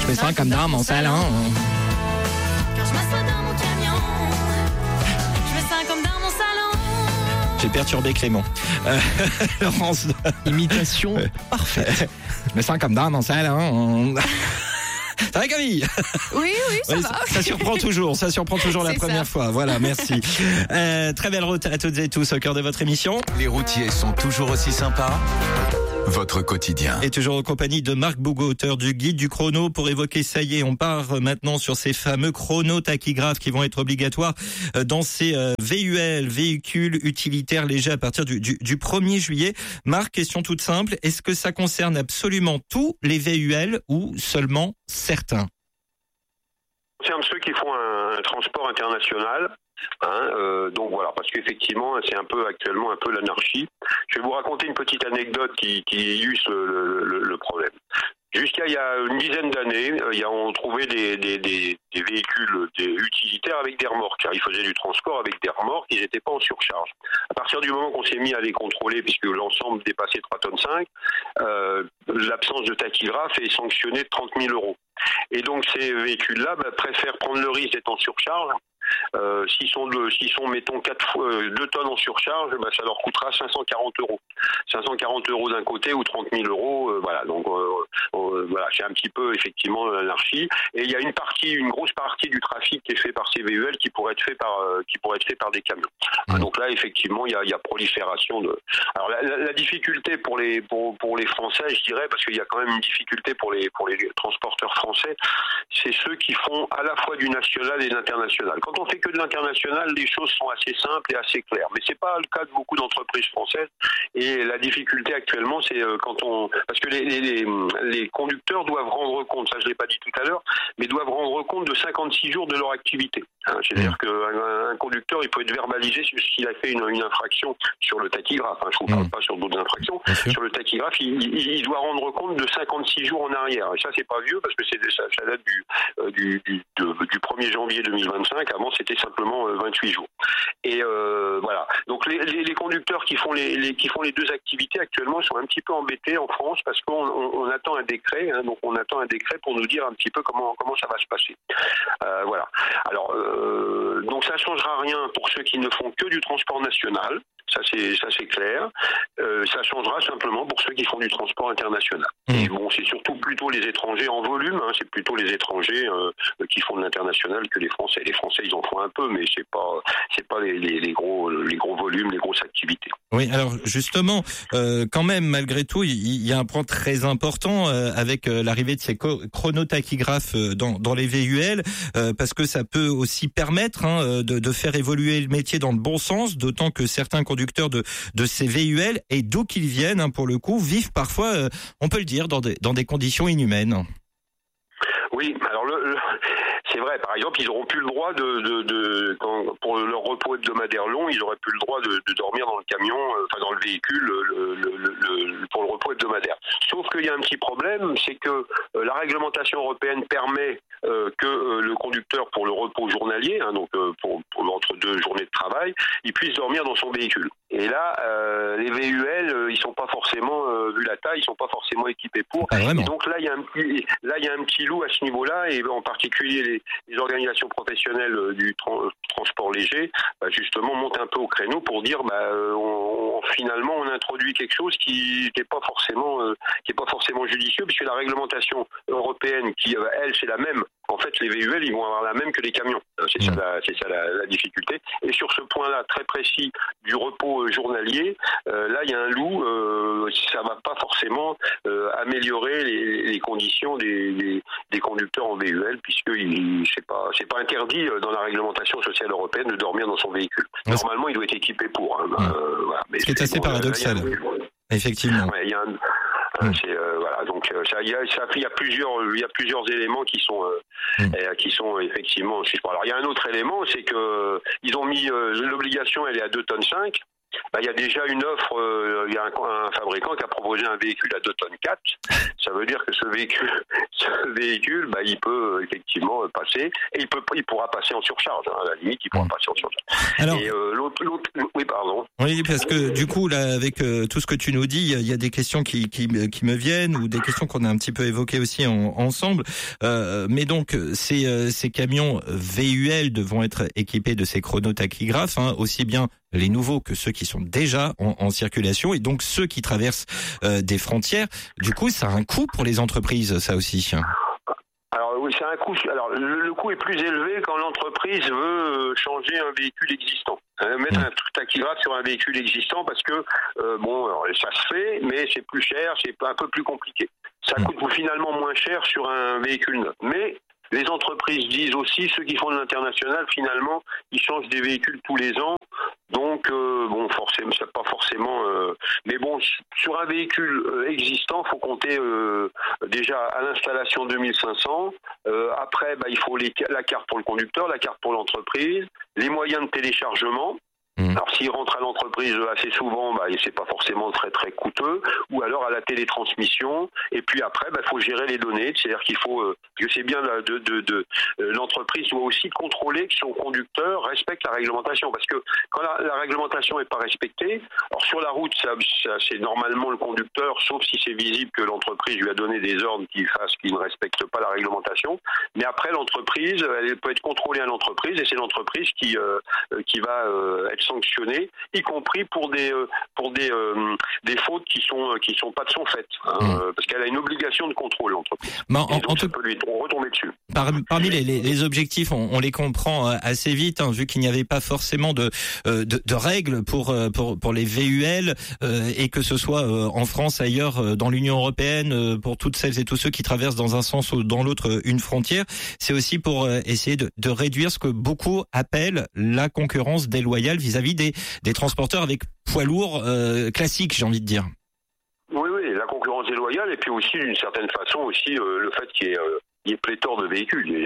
Je me sens comme dans mon salon. Quand je m'assois dans mon camion, je me sens comme dans mon salon. J'ai perturbé Clément. Laurence. Imitation parfaite. Je me sens comme dans mon salon. Ça va, Camille? Oui, ça va. Ça surprend toujours la C'est première fois. Voilà, merci. Très belle route à toutes et tous au cœur de votre émission. Les routiers sont toujours aussi sympas. Votre quotidien. Et toujours en compagnie de Marc Bougot, auteur du guide du chrono, pour évoquer, ça y est, on part maintenant sur ces fameux chronos tachygraphes qui vont être obligatoires dans ces VUL, véhicules utilitaires légers, à partir du 1er juillet. Marc, question toute simple, est-ce que ça concerne absolument tous les VUL ou seulement certains? Ça concerne ceux qui font un transport international. Donc voilà, parce qu'effectivement, c'est actuellement un peu l'anarchie. Je vais vous raconter une petite anecdote qui illustre le problème. Jusqu'à il y a une dizaine d'années, on trouvait des véhicules utilitaires avec des remorques. Car ils faisaient du transport avec des remorques, ils n'étaient pas en surcharge. À partir du moment qu'on s'est mis à les contrôler, puisque l'ensemble dépassait 3,5 tonnes, l'absence de tachygraphe est sanctionnée de 30 000 €. Et donc ces véhicules-là préfèrent prendre le risque d'être en surcharge. S'ils sont mettons 2 tonnes en surcharge, ça leur coûtera 540 €. 540 € d'un côté ou 30 000 €, voilà. Donc voilà, c'est un petit peu effectivement l'anarchie. Et il y a une grosse partie du trafic qui est fait par ces VUL qui pourrait être fait par des camions. Donc là, effectivement, il y a prolifération de. Alors la difficulté pour les Français, je dirais, parce qu'il y a quand même une difficulté pour les transporteurs français, c'est ceux qui font à la fois du national et de l'international. Quand on fait que de l'international, les choses sont assez simples et assez claires. Mais c'est pas le cas de beaucoup d'entreprises françaises. Et la difficulté actuellement, c'est parce que les conducteurs doivent rendre compte, ça je l'ai pas dit tout à l'heure, mais doivent rendre compte de 56 jours de leur activité. C'est-à-dire qu'un conducteur, il peut être verbalisé s'il a fait une infraction sur le tachygraphe. Je ne vous parle pas sur d'autres infractions. Sur le tachygraphe, il doit rendre compte de 56 jours en arrière. Et ça, c'est pas vieux parce que ça date du 1er janvier 2025. Avant, c'était simplement 28 jours. Et voilà. Donc les conducteurs qui font les deux activités actuellement sont un petit peu embêtés en France parce qu'on attend un décret. Donc on attend un décret pour nous dire un petit peu comment ça va se passer. Voilà. Alors donc ça changera rien pour ceux qui ne font que du transport national. Ça c'est clair. Ça changera simplement pour ceux qui font du transport international. Et bon, c'est surtout plutôt les étrangers en volume. C'est plutôt les étrangers qui font de l'international que les Français. Les Français, ils en font un peu, mais c'est pas les gros volumes, les grosses activités. Oui, alors justement, quand même, malgré tout, il y a un point très important avec l'arrivée de ces chronotachygraphes dans les VUL, parce que ça peut aussi permettre de faire évoluer le métier dans le bon sens, d'autant que certains conducteurs de ces VUL, et d'où qu'ils viennent, pour le coup, vivent parfois, on peut le dire, dans des conditions inhumaines. Oui, alors c'est vrai. Par exemple, ils n'auront plus le droit pour leur repos hebdomadaire long, ils n'auraient plus le droit de dormir dans le camion, dans le véhicule, pour le repos hebdomadaire. Sauf qu'il y a un petit problème, c'est que la réglementation européenne permet que le conducteur, pour le repos journalier, donc pour entre 2 journées de travail, il puisse dormir dans son véhicule. Et là, les VUL, ils sont pas forcément, vu la taille, ils sont pas forcément équipés pour. Et donc là, il y a un petit loup à ce niveau-là, et en particulier les organisations professionnelles du transport léger, justement, montent un peu au créneau pour dire, finalement, on introduit quelque chose qui n'est pas forcément judicieux, puisque la réglementation européenne, qui elle, c'est la même. En fait, les VUL, ils vont avoir la même que les camions. C'est ça la difficulté. Et sur ce point-là, très précis, du repos journalier, là, il y a un loup. Ça va pas forcément améliorer les conditions des conducteurs en VUL, puisque c'est pas interdit dans la réglementation sociale européenne de dormir dans son véhicule. Normalement, il doit être équipé pour. Voilà. Mais ce qui est assez paradoxal. Effectivement. Ouais, il y a voilà, donc il y a plusieurs éléments qui sont effectivement. Alors il y a un autre élément, c'est que ils ont mis l'obligation, elle est à 2,5 tonnes. Il y a déjà une offre, il y a un fabricant qui a proposé un véhicule à 2,4 tonnes. Ça veut dire que ce ce véhicule, il peut effectivement passer, et il pourra passer en surcharge. À la limite, il pourra passer en surcharge. Alors, et oui, pardon. Oui, parce que du coup, là, avec tout ce que tu nous dis, il y a des questions qui me viennent, ou des questions qu'on a un petit peu évoquées aussi ensemble. Mais donc, ces camions VUL devront être équipés de ces chronotachygraphes, aussi bien les nouveaux que ceux qui sont déjà en circulation, et donc ceux qui traversent des frontières. Du coup, ça a un coût pour les entreprises, ça aussi. Alors oui, c'est un coût. Alors le coût est plus élevé quand l'entreprise veut changer un véhicule existant. Mettre un tachygraphe sur un véhicule existant, parce que alors, ça se fait, mais c'est plus cher, c'est un peu plus compliqué. Ça coûte finalement moins cher sur un véhicule neuf. Mais les entreprises disent aussi, ceux qui font de l'international, finalement, ils changent des véhicules tous les ans. Donc, forcément, c'est pas forcément. Mais bon, sur un véhicule existant, faut compter déjà à l'installation 2500. Après, il faut la carte pour le conducteur, la carte pour l'entreprise, les moyens de téléchargement. Alors s'il rentre à l'entreprise assez souvent, c'est pas forcément très très coûteux, ou alors à la télétransmission. Et puis après, faut gérer les données, c'est-à-dire qu'il faut que c'est bien l'entreprise doit aussi contrôler que son conducteur respecte la réglementation, parce que quand la réglementation est pas respectée, alors sur la route, ça c'est normalement le conducteur, sauf si c'est visible que l'entreprise lui a donné des ordres qu'il ne respecte pas la réglementation. Mais après, l'entreprise, elle peut être contrôlée à l'entreprise, et c'est l'entreprise qui va être sanctionnée, y compris pour des fautes qui sont pas de son fait, parce qu'elle a une obligation de contrôle, l'entreprise. Ça peut lui retomber dessus. Parmi les objectifs, on les comprend assez vite, vu qu'il n'y avait pas forcément de règles pour les VUL, et que ce soit en France, ailleurs, dans l'Union européenne, pour toutes celles et tous ceux qui traversent dans un sens ou dans l'autre une frontière. C'est aussi pour essayer de réduire ce que beaucoup appellent la concurrence déloyale vis-à-vis des transporteurs avec poids lourds classiques, j'ai envie de dire. Oui, la concurrence déloyale, et puis aussi d'une certaine façon aussi le fait qu'il y ait pléthore de véhicules. Il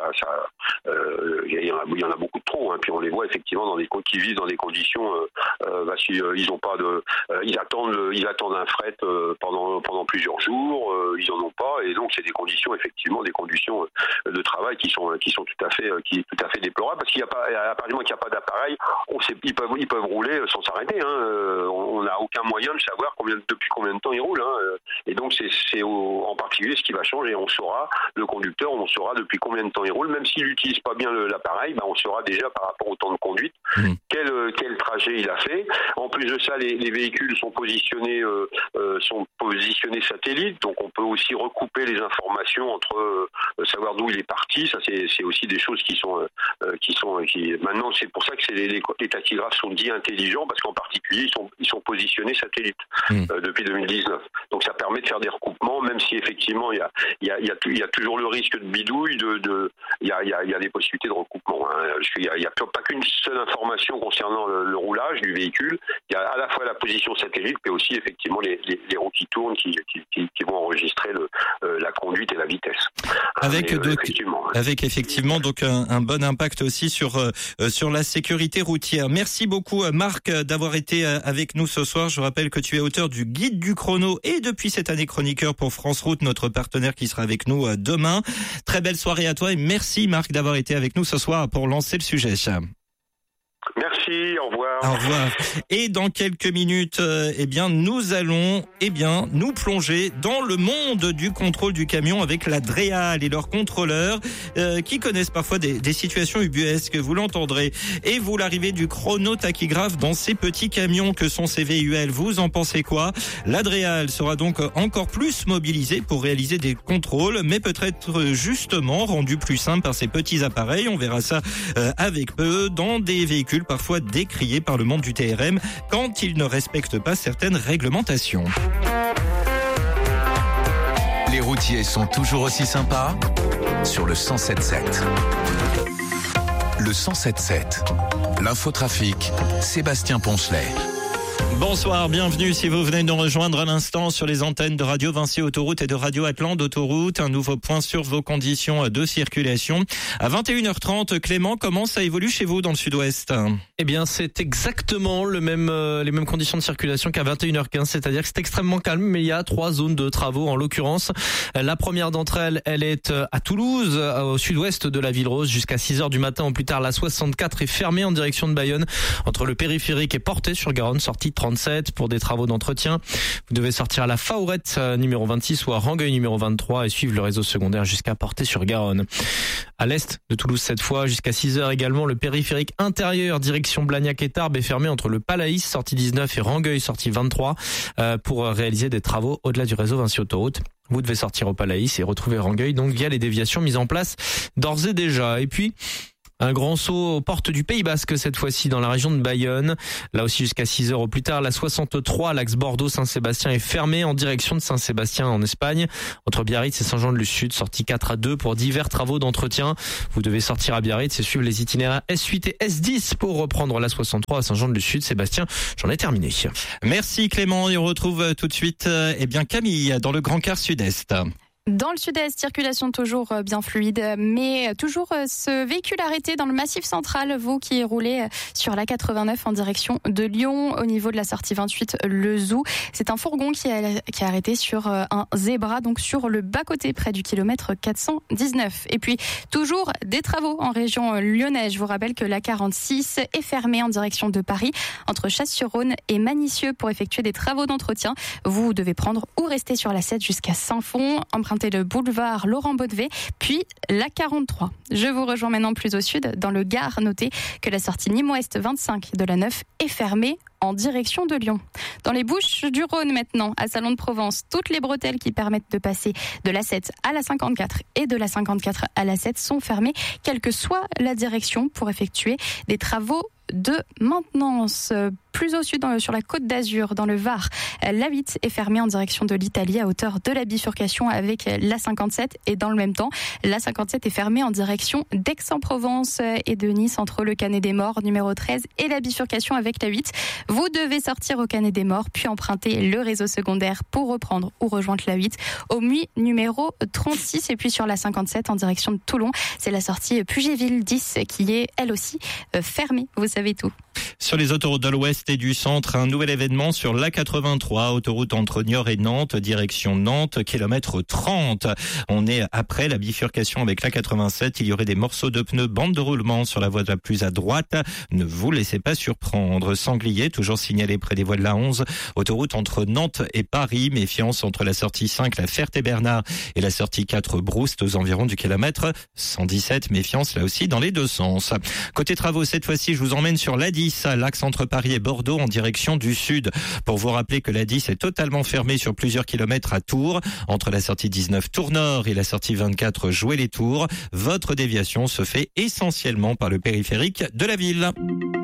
y en a beaucoup trop, puis on les voit effectivement qui vivent dans des conditions ils ont pas ils attendent un fret pendant plusieurs jours, ils en ont pas, et donc c'est des conditions de travail qui sont tout à fait déplorables, parce à partir du moment qu'il n'y a pas d'appareil, ils peuvent rouler sans s'arrêter, on n'a aucun moyen de savoir depuis combien de temps ils roulent, et donc c'est en particulier ce qui va changer. Le conducteur, on saura depuis combien de temps il roule, même s'il n'utilise pas bien l'appareil, on saura déjà par rapport au temps de conduite quel trajet il a fait. En plus de ça, les véhicules sont positionnés satellites, donc on peut aussi recouper les informations entre savoir d'où il est parti. Ça, c'est aussi des choses qui maintenant, c'est pour ça que les tachygraphes sont dits intelligents, parce qu'en particulier ils sont positionnés satellites depuis 2019. Donc ça permet de faire des recoupements, même si effectivement il y a toujours le risque de bidouille, il y a des possibilités de recoupement. Il n'y a pas qu'une seule information concernant le roulage du véhicule. Il y a à la fois la position satellite, mais aussi effectivement les roues qui tournent, qui vont enregistrer la conduite et la vitesse. Avec effectivement donc un bon impact aussi sur la sécurité routière. Merci beaucoup Marc d'avoir été avec nous ce soir. Je rappelle que tu es auteur du Guide du chrono et depuis cette année chroniqueur pour France Route, notre partenaire qui sera avec nous demain. Très belle soirée à toi et merci Marc d'avoir été avec nous ce soir pour lancer le sujet. Merci, au revoir. Au revoir. Et dans quelques minutes, nous allons, nous plonger dans le monde du contrôle du camion avec la DREAL et leurs contrôleurs, qui connaissent parfois des situations ubuesques, vous l'entendrez. Et vous, l'arrivée du chronotachygraphe dans ces petits camions que sont ces VUL, vous en pensez quoi? La DREAL sera donc encore plus mobilisée pour réaliser des contrôles, mais peut-être justement rendu plus simple par ces petits appareils. On verra ça avec eux dans des véhicules parfois décriés par le monde du TRM quand ils ne respectent pas certaines réglementations. Les routiers sont toujours aussi sympas sur le 107.7. Le 107.7, l'infotrafic, Sébastien Poncelet. Bonsoir, bienvenue si vous venez de nous rejoindre à l'instant sur les antennes de Radio Vinci Autoroute et de Radio Atlante Autoroute. Un nouveau point sur vos conditions de circulation. À 21h30, Clément, comment ça évolue chez vous dans le sud-ouest ? Eh bien, c'est exactement les mêmes conditions de circulation qu'à 21h15, c'est-à-dire que c'est extrêmement calme, mais il y a 3 zones de travaux en l'occurrence. La première d'entre elles, elle est à Toulouse, au sud-ouest de la ville rose, jusqu'à 6h du matin au plus tard. La 64 est fermée en direction de Bayonne, entre le périphérique et Portet-sur-Garonne, sortie 37 pour des travaux d'entretien. Vous devez sortir à la Faourette numéro 26 ou à Rangueil numéro 23 et suivre le réseau secondaire jusqu'à Portet-sur-Garonne. À l'est de Toulouse cette fois, jusqu'à 6h également, le périphérique intérieur direction Blagnac et Tarbes est fermé entre le Palaïs, sortie 19 et Rangueil, sortie 23 pour réaliser des travaux au-delà du réseau Vinci Autoroute. Vous devez sortir au Palaïs et retrouver Rangueil donc via les déviations mises en place d'ores et déjà. Et puis un grand saut aux portes du Pays Basque cette fois-ci dans la région de Bayonne. Là aussi jusqu'à 6h au plus tard. La 63, l'axe Bordeaux-Saint-Sébastien est fermée en direction de Saint-Sébastien en Espagne. Entre Biarritz et Saint-Jean-de-Luz-Sud, sortie 4 à 2 pour divers travaux d'entretien. Vous devez sortir à Biarritz et suivre les itinéraires S8 et S10 pour reprendre la 63 à Saint-Jean-de-Luz-Sud. Sébastien, j'en ai terminé. Merci Clément et on retrouve tout de suite Camille dans le Grand Quart Sud-Est. Dans le sud-est, circulation toujours bien fluide, mais toujours ce véhicule arrêté dans le Massif central, vous qui roulez sur la 89 en direction de Lyon, au niveau de la sortie 28, le Zou. C'est un fourgon qui est arrêté sur un zébra, donc sur le bas-côté, près du kilomètre 419. Et puis, toujours des travaux en région lyonnaise. Je vous rappelle que la 46 est fermée en direction de Paris, entre Chasse-sur-Rhône et Manicieux, pour effectuer des travaux d'entretien. Vous devez prendre ou rester sur la 7 jusqu'à Saint-Fond, emprunter le boulevard Laurent Baudevet, puis la 43. Je vous rejoins maintenant plus au sud, dans le Gard. Notez que la sortie Nîmes-Ouest 25 de la 9 est fermée en direction de Lyon. Dans les Bouches-du-Rhône maintenant, à Salon de Provence, toutes les bretelles qui permettent de passer de la 7 à la 54 et de la 54 à la 7 sont fermées, quelle que soit la direction, pour effectuer des travaux de maintenance. Plus au sud, sur la Côte d'Azur, dans le Var, la 8 est fermée en direction de l'Italie à hauteur de la bifurcation avec la 57, et dans le même temps, la 57 est fermée en direction d'Aix-en-Provence et de Nice, entre le Canet des Morts numéro 13 et la bifurcation avec la 8. Vous devez sortir au Canet des Morts, puis emprunter le réseau secondaire pour reprendre ou rejoindre la 8 au MUI numéro 36. Et puis sur la 57 en direction de Toulon, c'est la sortie Puget-Ville 10 qui est elle aussi fermée. Vous savez tout. Sur les autoroutes de l'Ouest et du Centre, un nouvel événement sur l'A83, autoroute entre Niort et Nantes, direction Nantes, kilomètre 30. On est après la bifurcation avec l'A87. Il y aurait des morceaux de pneus, bande de roulement sur la voie la plus à droite. Ne vous laissez pas surprendre. Sanglier, toujours signalé près des voies de la 11. Autoroute entre Nantes et Paris. Méfiance entre la sortie 5, la Ferté-Bernard, et la sortie 4, Broust, aux environs du kilomètre 117. Méfiance là aussi dans les deux sens. Côté travaux, cette fois-ci, je vous emmène sur l'A10, l'axe entre Paris et Bordeaux en direction du sud. Pour vous rappeler que l'A10 est totalement fermée sur plusieurs kilomètres à Tours. Entre la sortie 19 Tours Nord et la sortie 24 Jouer-les-Tours, votre déviation se fait essentiellement par le périphérique de la ville.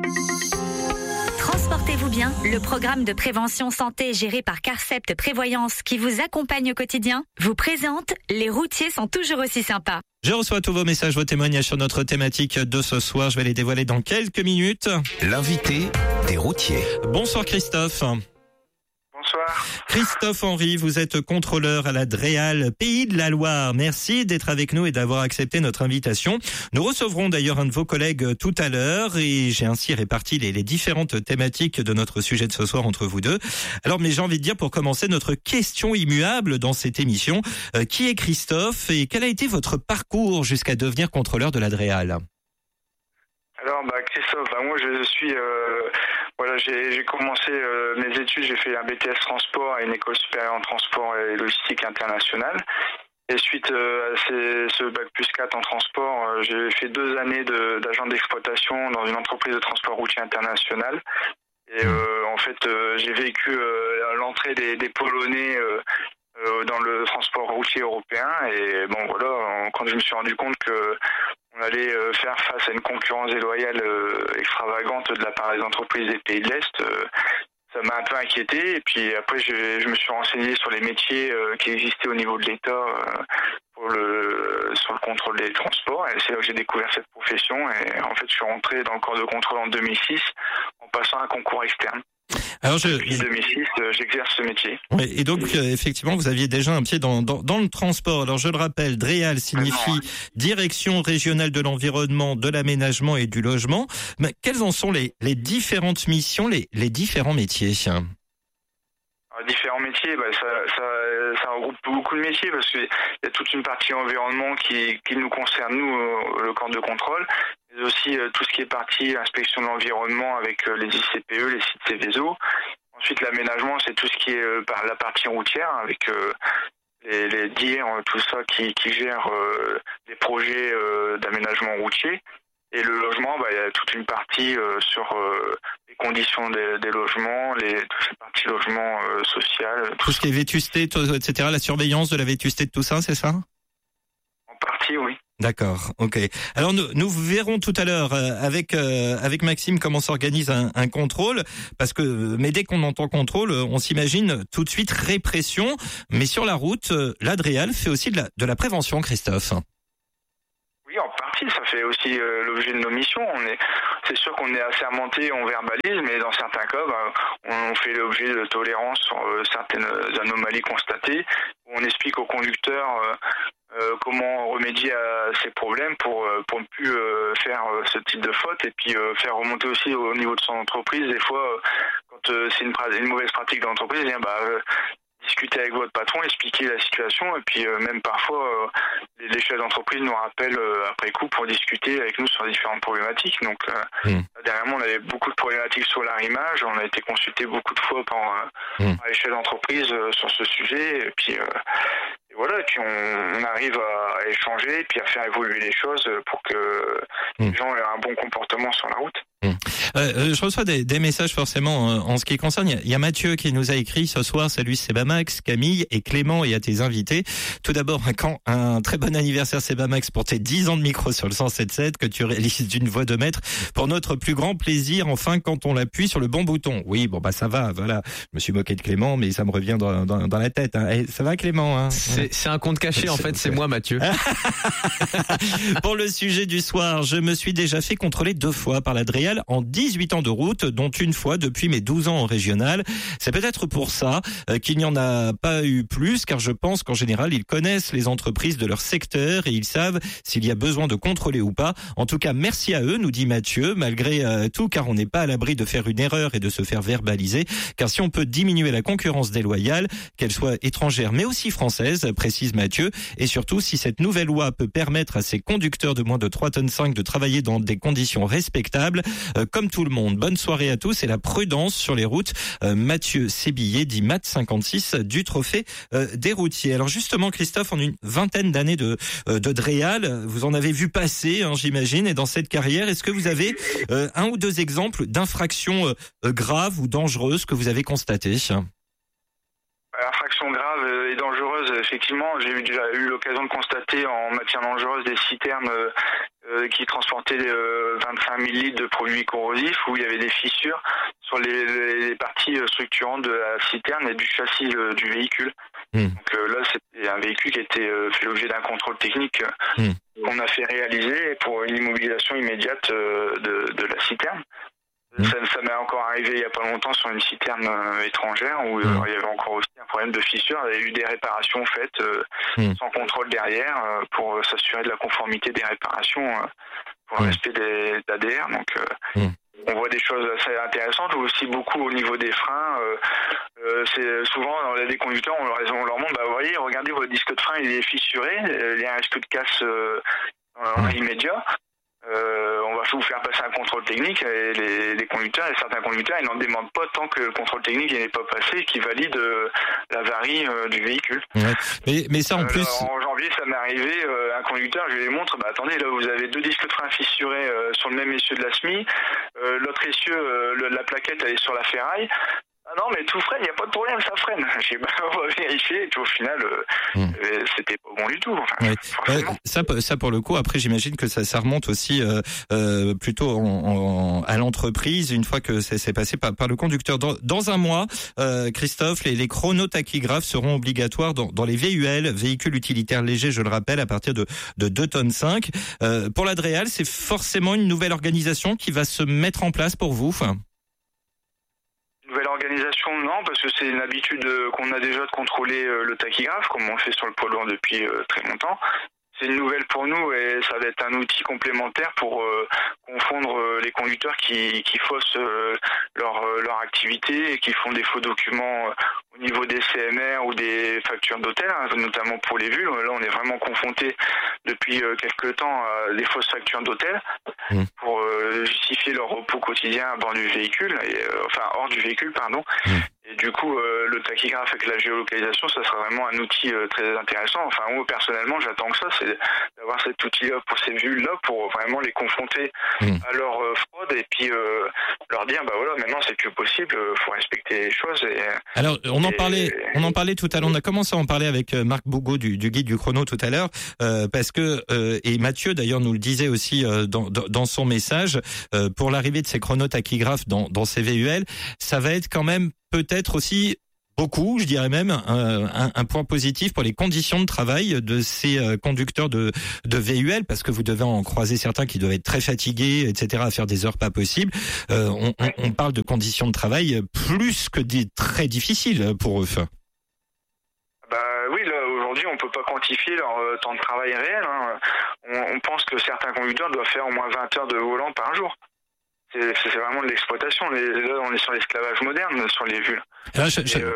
Transportez-vous bien, le programme de prévention santé géré par Carcept Prévoyance qui vous accompagne au quotidien vous présente « Les routiers sont toujours aussi sympas ». Je reçois tous vos messages, vos témoignages sur notre thématique de ce soir. Je vais les dévoiler dans quelques minutes. L'invité des routiers. Bonsoir Christophe. Bonsoir. Christophe Henry, vous êtes contrôleur à la DREAL, Pays de la Loire. Merci d'être avec nous et d'avoir accepté notre invitation. Nous recevrons d'ailleurs un de vos collègues tout à l'heure et j'ai ainsi réparti les différentes thématiques de notre sujet de ce soir entre vous deux. Alors, mais j'ai envie de dire pour commencer notre question immuable dans cette émission. Qui est Christophe et quel a été votre parcours jusqu'à devenir contrôleur de la DREAL ? Alors, Christophe, moi je suis... j'ai commencé mes études, j'ai fait un BTS transport et une école supérieure en transport et logistique internationale. Et suite à ce bac plus 4 en transport, j'ai fait 2 années d'agent d'exploitation dans une entreprise de transport routier international. Et j'ai vécu l'entrée des Polonais dans le transport routier européen. Et quand je me suis rendu compte que on allait faire face à une concurrence déloyale extravagante de la part des entreprises des pays de l'Est, ça m'a un peu inquiété. Et puis après, je me suis renseigné sur les métiers qui existaient au niveau de l'État sur le contrôle des transports. Et c'est là que j'ai découvert cette profession. Et en fait, je suis rentré dans le corps de contrôle en 2006 en passant un concours externe. Alors depuis 2006, j'exerce ce métier. Oui, et donc effectivement, vous aviez déjà un pied dans le transport. Alors je le rappelle, DREAL signifie Direction régionale de l'environnement, de l'aménagement et du logement. Mais quelles en sont les différentes missions, les différents métiers? Différents métiers, ça regroupe beaucoup de métiers parce qu'il y a toute une partie environnement qui nous concerne, nous, le corps de contrôle, mais aussi tout ce qui est partie inspection de l'environnement avec les ICPE, les sites Céveso. Ensuite, l'aménagement, c'est tout ce qui est par la partie routière avec les DIR, tout ça qui gère les projets d'aménagement routier. Et le logement, il y a toute une partie sur les conditions des logements, toute cette partie logement social. Tout ce qui est vétusté, etc., la surveillance de la vétusté de tout ça, c'est ça? En partie, oui. D'accord, ok. Alors nous verrons tout à l'heure avec Maxime comment s'organise un contrôle, parce que mais dès qu'on entend contrôle, on s'imagine tout de suite répression. Mais sur la route, la DREAL fait aussi de la prévention, Christophe. Oui, en partie, ça fait aussi l'objet de nos missions. C'est sûr qu'on est assermenté, on verbalise, mais dans certains cas, on fait l'objet de tolérance sur certaines anomalies constatées. On explique aux conducteurs comment remédier à ces problèmes pour ne plus faire ce type de faute et puis faire remonter aussi au niveau de son entreprise. Des fois, quand c'est une mauvaise pratique de l'entreprise, discuter avec votre patron, expliquer la situation et puis même parfois les chefs d'entreprise nous rappellent après coup pour discuter avec nous sur différentes problématiques. Donc dernièrement, on avait beaucoup de problématiques sur l'arrimage, on a été consulté beaucoup de fois par les chefs d'entreprise sur ce sujet et puis voilà, et puis on arrive à échanger et puis à faire évoluer les choses pour que les gens aient un bon comportement sur la route. Je reçois des messages forcément en ce qui concerne. Il y a Mathieu qui nous a écrit ce soir. Salut Sebamax, Camille et Clément et à tes invités. Tout d'abord, un très bon anniversaire Sebamax pour tes 10 ans de micro sur le 107.7 que tu réalises d'une voix de maître pour notre plus grand plaisir. Enfin, quand on appuie sur le bon bouton. Oui, bon ça va. Voilà, je me suis moqué de Clément, mais ça me revient dans la tête. Hein. Ça va Clément hein? C'est un compte caché en fait. C'est moi Mathieu. Pour le sujet du soir, je me suis déjà fait contrôler 2 fois par la DREAL en 18 ans de route, dont une fois depuis mes 12 ans en régional. C'est peut-être pour ça qu'il n'y en a pas eu plus, car je pense qu'en général, ils connaissent les entreprises de leur secteur et ils savent s'il y a besoin de contrôler ou pas. En tout cas, merci à eux, nous dit Mathieu, malgré tout, car on n'est pas à l'abri de faire une erreur et de se faire verbaliser. Car si on peut diminuer la concurrence déloyale, qu'elle soit étrangère mais aussi française, précise Mathieu, et surtout si cette nouvelle loi peut permettre à ces conducteurs de moins de 3,5 tonnes de travailler dans des conditions respectables, comme tout le monde. Bonne soirée à tous et la prudence sur les routes. Mathieu Sébillet dit Mat 56 du trophée des routiers. Alors justement Christophe, en une vingtaine d'années de DREAL, vous en avez vu passer, hein, j'imagine, et dans cette carrière, est-ce que vous avez 1 ou 2 exemples d'infractions graves ou dangereuses que vous avez constatées? Infraction grave et dangereuse, effectivement, j'ai déjà eu l'occasion de constater en matière dangereuse des citernes qui transportaient 25 000 litres de produits corrosifs où il y avait des fissures sur les parties structurantes de la citerne et du châssis du véhicule. Donc là, c'était un véhicule qui était fait l'objet d'un contrôle technique qu'on a fait réaliser pour une immobilisation immédiate de la citerne. Ça m'est encore arrivé il n'y a pas longtemps sur une citerne étrangère où il y avait encore aussi un problème de fissure. Il y a eu des réparations faites sans contrôle derrière pour s'assurer de la conformité des réparations pour le respect des ADR. Donc on voit des choses assez intéressantes, aussi beaucoup au niveau des freins. C'est souvent des conducteurs, on leur montre, vous voyez, regardez votre disque de frein, il est fissuré, il y a un risque de casse immédiat. On va vous faire passer un contrôle technique et les conducteurs et certains conducteurs ils n'en demandent pas tant que le contrôle technique n'est pas passé qui valide l'avarie du véhicule. Mais ça en plus en janvier ça m'est arrivé, un conducteur je lui montre attendez là vous avez 2 disques de frein fissurés sur le même essieu de la SMI, l'autre essieu la plaquette elle est sur la ferraille. Ah non, mais tout freine, il n'y a pas de problème, ça freine. J'ai on va vérifier, et puis au final, c'était pas bon du tout. Ça pour le coup, après j'imagine que ça remonte aussi plutôt à l'entreprise, une fois que c'est passé par le conducteur. Dans un mois, Christophe, les chronotachygraphes seront obligatoires dans les VUL, véhicules utilitaires légers, je le rappelle, à partir de 2,5 tonnes. Pour la DREAL, c'est forcément une nouvelle organisation qui va se mettre en place pour vous. Nouvelle organisation géolocalisation, non, parce que c'est une habitude qu'on a déjà de contrôler le tachygraphe, comme on le fait sur le poids lourd depuis très longtemps. C'est une nouvelle pour nous et ça va être un outil complémentaire pour confondre les conducteurs qui faussent leur activité et qui font des faux documents au niveau des CMR ou des factures d'hôtel, hein, notamment pour les VUL. Là, on est vraiment confronté depuis quelques temps à des fausses factures d'hôtel pour justifier leur repos quotidien à bord du véhicule, hors du véhicule, pardon. Et du coup, le tachygraphe avec la géolocalisation, ça sera vraiment un outil très intéressant. Enfin, moi, personnellement, j'attends que ça, c'est d'avoir cet outil-là pour ces VUL-là, pour vraiment les confronter à leur fraude et puis leur dire, bah voilà, maintenant, c'est plus possible, faut respecter les choses. Alors, on en parlait tout à l'heure. On a commencé à en parler avec Marc Bougaud du guide du chrono tout à l'heure, parce que et Mathieu d'ailleurs nous le disait aussi dans son message, pour l'arrivée de ces chronotachygraphes dans ces VUL, ça va être quand même peut-être aussi beaucoup, je dirais même, un point positif pour les conditions de travail de ces conducteurs de VUL, parce que vous devez en croiser certains qui doivent être très fatigués, etc., à faire des heures pas possibles. On parle de conditions de travail plus que très difficiles pour eux. Oui, là, aujourd'hui, on peut pas quantifier leur temps de travail réel. Hein. On pense que certains conducteurs doivent faire au moins 20 heures de volant par jour. C'est vraiment de l'exploitation. Là, on est sur l'esclavage moderne, sur les VUL. Alors,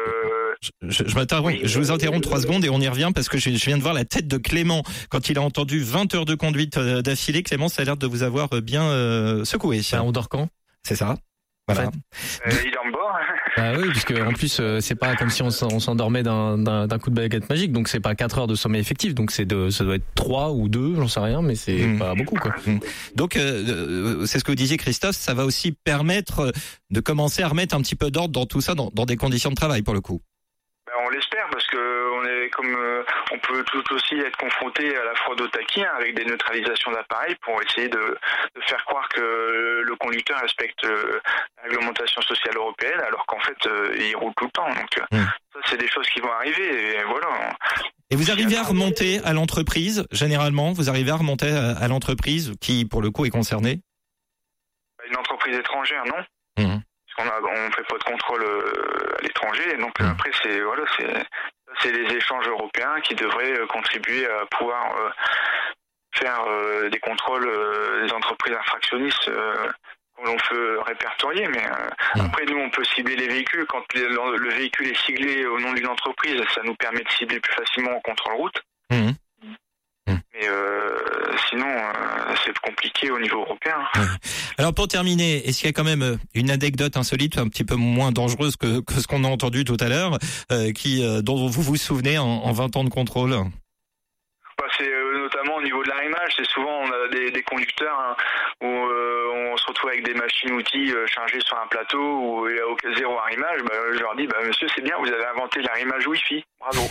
je m'interromps, je vous interromps 3 secondes et on y revient parce que je viens de voir la tête de Clément quand il a entendu 20 heures de conduite d'affilée. Clément, ça a l'air de vous avoir bien secoué. On dort quand ? C'est ça. Voilà. Il est en bord. Bah oui, puisque en plus c'est pas comme si on s'endormait d'un coup de baguette magique, donc c'est pas 4 heures de sommeil effectif, donc ça doit être 3 ou 2, j'en sais rien, mais c'est pas beaucoup quoi. Donc c'est ce que vous disiez Christophe, ça va aussi permettre de commencer à remettre un petit peu d'ordre dans tout ça, dans des conditions de travail pour le coup. On l'espère parce que on peut tout aussi être confronté à la fraude au taquis avec des neutralisations d'appareils pour essayer de faire croire que le conducteur respecte la réglementation sociale européenne alors qu'en fait il roule tout le temps. Donc ça c'est des choses qui vont arriver et voilà. Et vous arrivez à remonter à l'entreprise généralement, vous arrivez à remonter à l'entreprise qui pour le coup est concernée? Une entreprise étrangère non. Parce on fait pas de contrôle à l'étranger, donc après c'est les échanges européens qui devraient contribuer à pouvoir faire des contrôles des entreprises infractionnistes que l'on peut répertorier. Mais après nous on peut cibler les véhicules quand le véhicule est siglé au nom d'une entreprise, ça nous permet de cibler plus facilement en contrôle route. Mais sinon, c'est compliqué au niveau européen. Alors pour terminer, est-ce qu'il y a quand même une anecdote insolite, un petit peu moins dangereuse que ce qu'on a entendu tout à l'heure, dont vous vous souvenez en 20 ans de contrôle? C'est notamment au niveau de l'arrimage. C'est souvent on a des conducteurs où on se retrouve avec des machines-outils chargées sur un plateau où il y a zéro arrimage. Je leur dis, monsieur, c'est bien, vous avez inventé l'arrimage Wi-Fi. Bravo.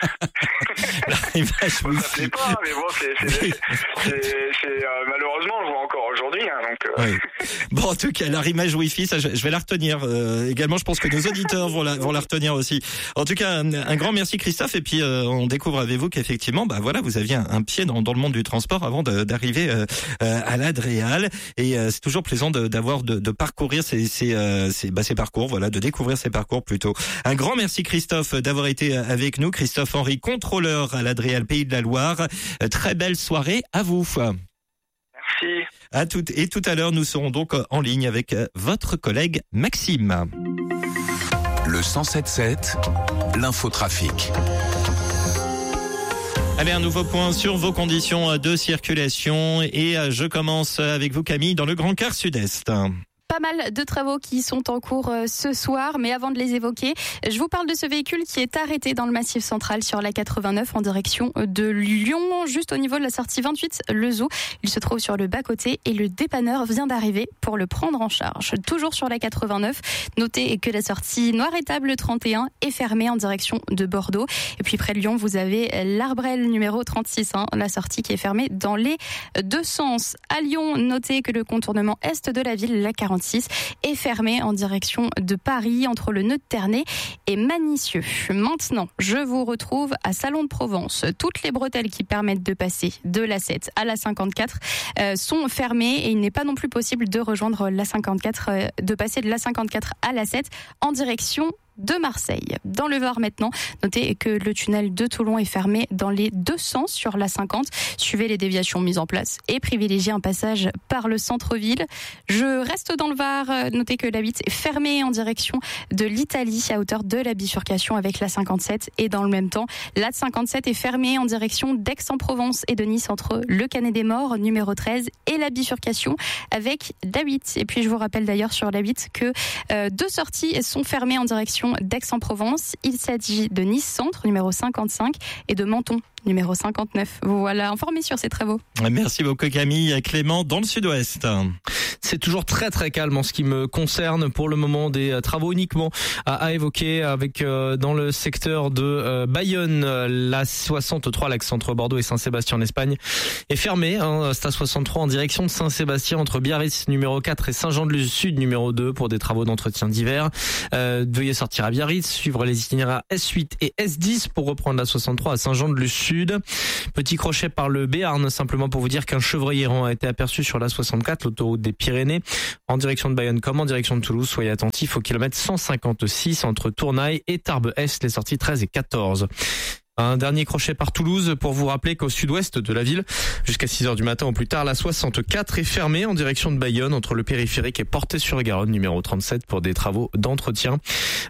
L'arrimage Wi-Fi. Ça plaît pas, mais bon, c'est malheureusement, je vois encore aujourd'hui. Oui. Bon, en tout cas, l'arrimage Wi-Fi, ça, je vais la retenir. Également, je pense que nos auditeurs vont la retenir aussi. En tout cas, un grand merci Christophe. Et puis, on découvre avec vous qu'effectivement, vous aviez un pied dans le monde du transport avant d'arriver à l'Adréal. Et c'est toujours plaisant de parcourir ces parcours, de découvrir ces parcours plutôt. Un grand merci Christophe d'avoir été avec nous. Christophe Henry, contrôleur à l'Adréal Pays de la Loire. Très belle soirée à vous. Merci. Et tout à l'heure, nous serons donc en ligne avec votre collègue Maxime. Le 107.7, l'infotrafic. Allez, un nouveau point sur vos conditions de circulation et je commence avec vous Camille dans le Grand Quart Sud-Est. Pas mal de travaux qui sont en cours ce soir, mais avant de les évoquer, je vous parle de ce véhicule qui est arrêté dans le Massif central sur la 89 en direction de Lyon, juste au niveau de la sortie 28, le Zoo. Il se trouve sur le bas-côté et le dépanneur vient d'arriver pour le prendre en charge. Toujours sur la 89, notez que la sortie Noir-Étable 31 est fermée en direction de Bordeaux. Et puis près de Lyon, vous avez l'Arbrel numéro 36, la sortie qui est fermée dans les deux sens. À Lyon, notez que le contournement est de la ville, la 40 46 est fermée en direction de Paris entre le nœud de Ternay et Manicieux. Maintenant, je vous retrouve à Salon de Provence. Toutes les bretelles qui permettent de passer de l'A7 à la 54 sont fermées et il n'est pas non plus possible de rejoindre la 54, de passer de la 54 à l'A7 en direction de Marseille. Dans le Var maintenant, notez que le tunnel de Toulon est fermé dans les deux sens sur la 50. Suivez les déviations mises en place et privilégiez un passage par le centre-ville. Je reste dans le Var, notez que la 8 est fermée en direction de l'Italie à hauteur de la bifurcation avec la 57 et dans le même temps, la 57 est fermée en direction d'Aix-en-Provence et de Nice entre le Canet des Morts numéro 13 et la bifurcation avec la 8. Et puis je vous rappelle d'ailleurs sur la 8 que deux sorties sont fermées en direction d'Aix-en-Provence. Il s'agit de Nice Centre, numéro 55, et de Menton, numéro 59. Vous voilà informés sur ces travaux. Merci beaucoup Camille. Clément, dans le sud-ouest. C'est toujours très très calme en ce qui me concerne pour le moment, des travaux uniquement à évoquer avec dans le secteur de Bayonne, la 63, l'axe entre Bordeaux et Saint-Sébastien en Espagne est fermée, c'est à 63 en direction de Saint-Sébastien entre Biarritz numéro 4 et Saint-Jean-de-Luz-Sud numéro 2 pour des travaux d'entretien divers. Veuillez sortir à Biarritz, suivre les itinéraires S8 et S10 pour reprendre la 63 à Saint-Jean-de-Luz-Sud. Petit crochet par le Béarn, simplement pour vous dire qu'un chevreuil errant a été aperçu sur la 64, l'autoroute des Pyrénées, en direction de Bayonne comme en direction de Toulouse. Soyez attentifs au kilomètre 156 entre Tournaille et Tarbes-Est, les sorties 13 et 14. Un dernier crochet par Toulouse pour vous rappeler qu'au sud-ouest de la ville, jusqu'à 6h du matin au plus tard, la 64 est fermée en direction de Bayonne entre le périphérique et Portet-sur-Garonne numéro 37 pour des travaux d'entretien.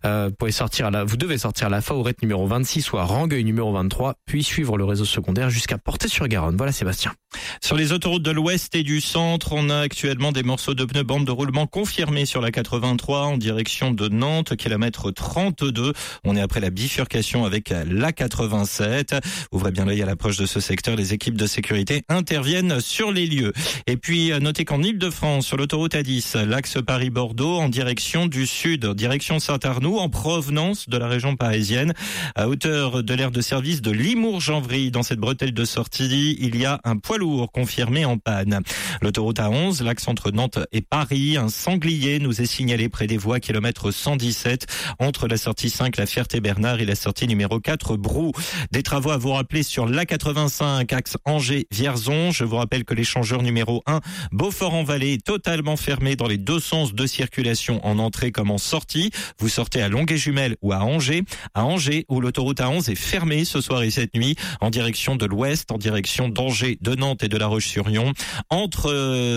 Vous devez sortir à la Faurette numéro 26 ou à Rangueil numéro 23, puis suivre le réseau secondaire jusqu'à Portet-sur-Garonne. Voilà Sébastien. Sur les autoroutes de l'ouest et du centre, on a actuellement des morceaux de pneus bande de roulement confirmés sur la 83 en direction de Nantes, kilomètre 32. On est après la bifurcation avec la 87. Ouvrez bien l'œil à l'approche de ce secteur. Les équipes de sécurité interviennent sur les lieux. Et puis, notez qu'en Ile-de-France, sur l'autoroute A10, l'axe Paris-Bordeaux, en direction du sud, direction Saint-Arnoux, en provenance de la région parisienne, à hauteur de l'aire de service de Limours-Janvry. Dans cette bretelle de sortie, il y a un poids lourd confirmé en panne. L'autoroute A11, l'axe entre Nantes et Paris, un sanglier nous est signalé près des voies kilomètre 117, entre la sortie 5, la Ferté-Bernard, et la sortie numéro 4, Brou. Des travaux à vous rappeler sur l'A85, axe Angers-Vierzon. Je vous rappelle que l'échangeur numéro 1, Beaufort-en-Vallée, est totalement fermé dans les deux sens de circulation en entrée comme en sortie. Vous sortez à Longuet-Jumelles ou à Angers. À Angers, où l'autoroute A11 est fermée ce soir et cette nuit, en direction de l'ouest, en direction d'Angers, de Nantes et de La Roche-sur-Yon. Entre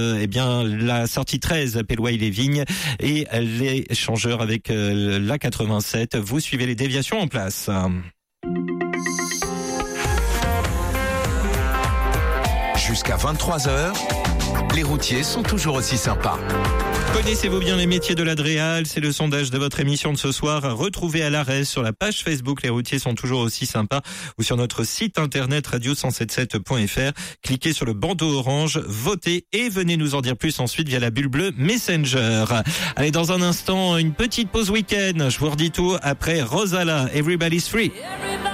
la sortie 13, Péloy-les-Vignes, et l'échangeur avec l'A87. Vous suivez les déviations en place. Jusqu'à 23h, les routiers sont toujours aussi sympas. Connaissez-vous bien les métiers de l'Adréal? C'est le sondage de votre émission de ce soir. Retrouvez à l'arrêt sur la page Facebook Les routiers sont toujours aussi sympas ou sur notre site internet radio177.fr. Cliquez sur le bandeau orange, votez et venez nous en dire plus ensuite via la bulle bleue Messenger. Allez, dans un instant, une petite pause week-end. Je vous redis tout après Rosala, Everybody's Free.